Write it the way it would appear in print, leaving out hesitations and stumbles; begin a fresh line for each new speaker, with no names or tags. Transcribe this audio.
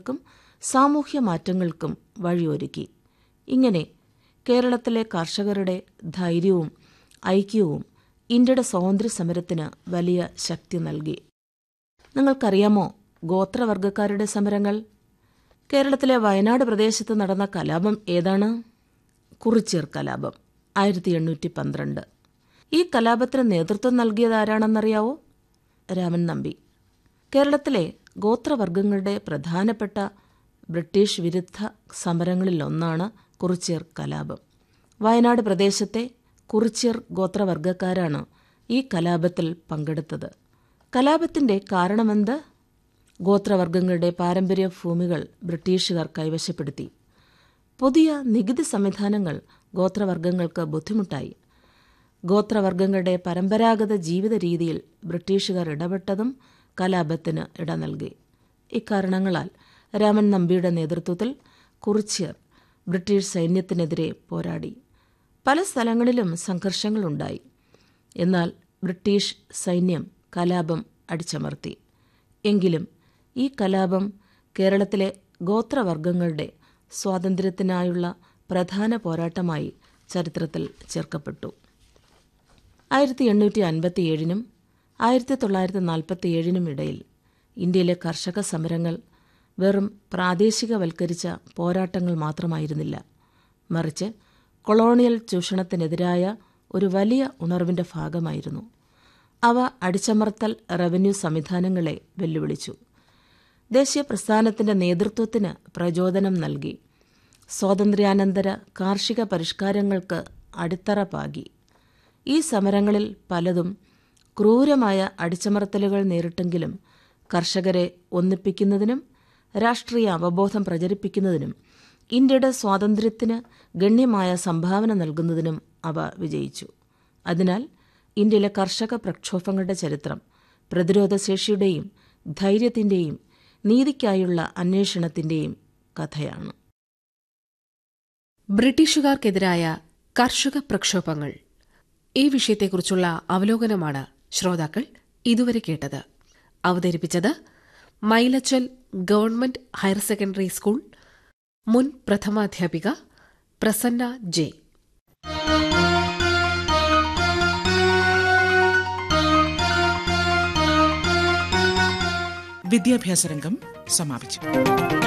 പ്രക്ഷോഭങ്ങൾക്കും സാമൂഹ്യ മാറ്റങ്ങൾക്കും വഴിയൊരുക്കി. ഇങ്ങനെ കേരളത്തിലെ കർഷകരുടെ ധൈര്യവും ഐക്യവും ഇന്ത്യയുടെ സ്വാതന്ത്ര്യ സമരത്തിന് വലിയ ശക്തി നൽകി. നിങ്ങൾക്കറിയാമോ ഗോത്രവർഗക്കാരുടെ സമരങ്ങൾ? കേരളത്തിലെ വയനാട് പ്രദേശത്ത് നടന്ന കലാപം ഏതാണ്? കുറിച്യർ കലാപം 1812. ഈ കലാപത്തിന് നേതൃത്വം നൽകിയത് ആരാണെന്നറിയാവോ? രാമൻ നമ്പി. കേരളത്തിലെ ഗോത്രവർഗങ്ങളുടെ പ്രധാനപ്പെട്ട ബ്രിട്ടീഷ് വിരുദ്ധ സമരങ്ങളിലൊന്നാണ് കുറിച്യർ കലാപം. വയനാട് പ്രദേശത്തെ കുറിച്യർ ഗോത്രവർഗക്കാരാണ് ഈ കലാപത്തിൽ പങ്കെടുത്തത്. കലാപത്തിന്റെ കാരണമെന്ത്? ഗോത്രവർഗങ്ങളുടെ പാരമ്പര്യ ഭൂമികൾ ബ്രിട്ടീഷുകാർ കൈവശപ്പെടുത്തി. പുതിയ നികുതി സംവിധാനങ്ങൾ ഗോത്രവർഗങ്ങൾക്ക് ബുദ്ധിമുട്ടായി. ഗോത്രവർഗങ്ങളുടെ പരമ്പരാഗത ജീവിത രീതിയിൽ ബ്രിട്ടീഷുകാർ ഇടപെട്ടതും കലാപത്തിന് ഇട നൽകി. ഇക്കാരണങ്ങളാൽ രാമൻ നമ്പിയുടെ നേതൃത്വത്തിൽ കുറിച്യർ ബ്രിട്ടീഷ് സൈന്യത്തിനെതിരെ പോരാടി. പല സ്ഥലങ്ങളിലും സംഘർഷങ്ങളുണ്ടായി. എന്നാൽ ബ്രിട്ടീഷ് സൈന്യം കലാപം അടിച്ചമർത്തി. എങ്കിലും ഈ കലാപം കേരളത്തിലെ ഗോത്രവർഗങ്ങളുടെ സ്വാതന്ത്ര്യത്തിനായുള്ള പ്രധാന പോരാട്ടമായി ചരിത്രത്തിൽ ചേർക്കപ്പെട്ടു. 1857 1947 ഇടയിൽ ഇന്ത്യയിലെ കർഷക സമരങ്ങൾ വെറും പ്രാദേശികവൽക്കരിച്ച പോരാട്ടങ്ങൾ മാത്രമായിരുന്നില്ല, മറിച്ച് കൊളോണിയൽ ചൂഷണത്തിനെതിരായ ഒരു വലിയ ഉണർവിന്റെ ഭാഗമായിരുന്നു. അവ അടിച്ചമർത്തൽ റവന്യൂ സംവിധാനങ്ങളെ വെല്ലുവിളിച്ചു. ദേശീയ പ്രസ്ഥാനത്തിന്റെ നേതൃത്വത്തിന് പ്രചോദനം നൽകി. സ്വാതന്ത്ര്യാനന്തര കാർഷിക പരിഷ്കാരങ്ങൾക്ക് അടിത്തറ പാകി. ഈ സമരങ്ങളിൽ പലതും ക്രൂരമായ അടിച്ചമർത്തലുകൾ നേരിട്ടെങ്കിലും കർഷകരെ ഒന്നിപ്പിക്കുന്നതിനും രാഷ്ട്രീയ അവബോധം പ്രചരിപ്പിക്കുന്നതിനും ഇന്ത്യയുടെ സ്വാതന്ത്ര്യത്തിന് ഗണ്യമായ സംഭാവന നൽകുന്നതിനും അവ വിജയിച്ചു. അതിനാൽ ഇന്ത്യയിലെ കർഷക പ്രക്ഷോഭങ്ങളുടെ ചരിത്രം പ്രതിരോധശേഷിയുടെയും ധൈര്യത്തിന്റെയും നീതിക്കായുള്ള അന്വേഷണത്തിന്റെയും കഥയാണ്.
ബ്രിട്ടീഷുകാർക്കെതിരായ കർഷക പ്രക്ഷോഭങ്ങൾ, ഈ വിഷയത്തെക്കുറിച്ചുള്ള അവലോകനമാണ് ശ്രോതാക്കൾ ഇതുവരെ കേട്ടത്. അവതരിപ്പിച്ചത് Mylachal government higher secondary school മുൻ പ്രഥമാധ്യാപിക പ്രസന്ന ജെ.
വിദ്യാഭ്യാസ രംഗം സമാപിച്ചു.